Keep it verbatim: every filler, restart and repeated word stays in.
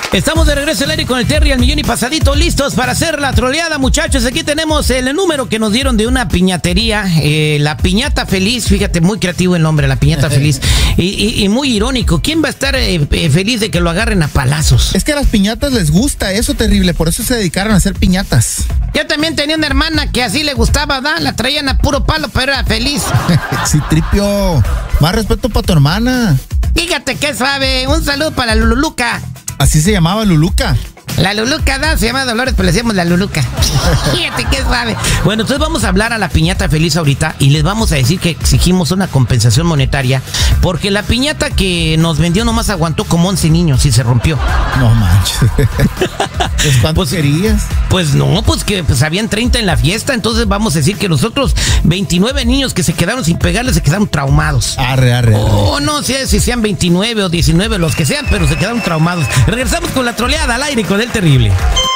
Estamos de regreso al aire con el Terry al millón y pasadito, listos para hacer la troleada, muchachos. Aquí tenemos el número que nos dieron de una piñatería, eh, la piñata feliz. Fíjate, muy creativo el nombre, la piñata feliz, y, y, y muy irónico. ¿Quién va a estar eh, feliz de que lo agarren a palazos? Es que a las piñatas les gusta eso, terrible, por eso se dedicaron a hacer piñatas. Yo también tenía una hermana que así le gustaba, ¿da? La traían a puro palo, pero era feliz. Sí, Tripio, más respeto para tu hermana. Fíjate qué suave. Un saludo para la Luluca. Así se llamaba Luluca. La Luluca, ¿da? Se llama Dolores, pero le decíamos la Luluca. Fíjate qué suave. Bueno, entonces vamos a hablar a la piñata feliz ahorita y les vamos a decir que exigimos una compensación monetaria porque la piñata que nos vendió nomás aguantó como once niños y se rompió. No manches. Pues, ¿cuánto pues, querías? Pues no, pues que pues habían treinta en la fiesta, entonces vamos a decir que nosotros veintinueve niños que se quedaron sin pegarles se quedaron traumados. Arre, arre, arre. Oh, no sé si sean veintinueve o diecinueve, los que sean, pero se quedaron traumados. Regresamos con la troleada al aire con el Terrible.